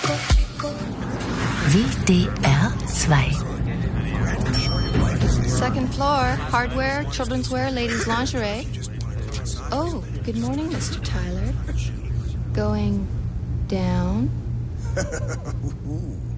WDR 2. Second floor, hardware, children's wear, ladies' lingerie. Oh, good morning, Mr. Tyler. Going down?